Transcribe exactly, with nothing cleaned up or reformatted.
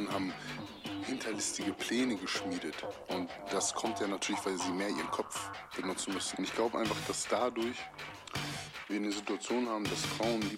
Frauen haben hinterlistige Pläne geschmiedet. Und das kommt ja natürlich, weil sie mehr ihren Kopf benutzen müssen. Und ich glaube einfach, dass dadurch wir eine Situation haben, dass Frauen